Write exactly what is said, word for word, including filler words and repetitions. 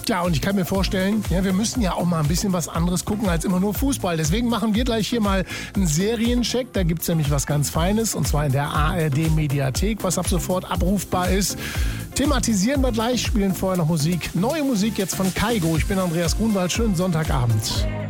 Ja, und ich kann mir vorstellen, ja, wir müssen ja auch mal ein bisschen was anderes gucken als immer nur Fußball. Deswegen machen wir gleich hier mal einen Seriencheck. Da gibt's nämlich was ganz Feines, und zwar in der A R D-Mediathek, was ab sofort abrufbar ist. Thematisieren wir gleich, spielen vorher noch Musik. Neue Musik jetzt von Kaigo. Ich bin Andreas Grunwald. Schönen Sonntagabend.